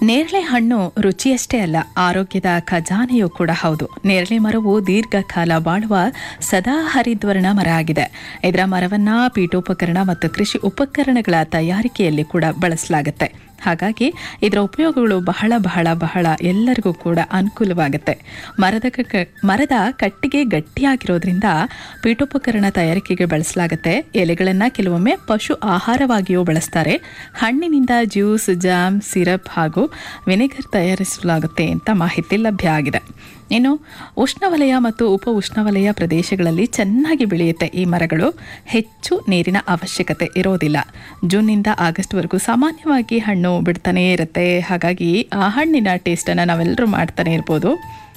ನೇರಳೆ ಹಣ್ಣು ರುಚಿಯಷ್ಟೇ ಅಲ್ಲ, ಆರೋಗ್ಯದ ಖಜಾನೆಯೂ ಕೂಡ ಹೌದು. ನೇರಳೆ ಮರವು ದೀರ್ಘಕಾಲ ಬಾಳುವ ಸದಾ ಹರಿದ್ವರ್ಣ ಮರ ಆಗಿದೆ. ಇದರ ಮರವನ್ನ ಪೀಠೋಪಕರಣ ಮತ್ತು ಕೃಷಿ ಉಪಕರಣಗಳ ತಯಾರಿಕೆಯಲ್ಲಿ ಕೂಡ ಬಳಸಲಾಗುತ್ತೆ. ಹಾಗಾಗಿ ಇದರ ಉಪಯೋಗಗಳು ಬಹಳ ಬಹಳ ಬಹಳ ಎಲ್ಲರಿಗೂ ಕೂಡ ಅನುಕೂಲವಾಗುತ್ತೆ. ಮರದ ಕಟ್ಟಿಗೆ ಗಟ್ಟಿಯಾಗಿರೋದ್ರಿಂದ ಪೀಠೋಪಕರಣ ತಯಾರಿಕೆಗೆ ಬಳಸಲಾಗುತ್ತೆ. ಎಲೆಗಳನ್ನು ಕೆಲವೊಮ್ಮೆ ಪಶು ಆಹಾರವಾಗಿಯೂ ಬಳಸ್ತಾರೆ. ಹಣ್ಣಿನಿಂದ ಜ್ಯೂಸ್, ಜಾಮ್, ಸಿರಪ್ ಹಾಗೂ ವಿನೆಗರ್ ತಯಾರಿಸಲಾಗುತ್ತೆ ಅಂತ ಮಾಹಿತಿ ಲಭ್ಯ ಆಗಿದೆ. ಇನ್ನು ಉಷ್ಣವಲಯ ಮತ್ತು ಉಪ ಉಷ್ಣವಲಯ ಪ್ರದೇಶಗಳಲ್ಲಿ ಚೆನ್ನಾಗಿ ಬೆಳೆಯುತ್ತೆ. ಈ ಮರಗಳು ಹೆಚ್ಚು ನೀರಿನ ಅವಶ್ಯಕತೆ ಇರೋದಿಲ್ಲ. ಜೂನ್ನಿಂದ ಆಗಸ್ಟ್ವರೆಗೂ ಸಾಮಾನ್ಯವಾಗಿ ಹಣ್ಣು ಬಿಡ್ತಾನೆ ಇರುತ್ತೆ. ಹಾಗಾಗಿ ಆ ಹಣ್ಣಿನ ಟೇಸ್ಟನ್ನು ನಾವೆಲ್ಲರೂ ಮಾಡ್ತಾನೆ ಇರ್ಬೋದು.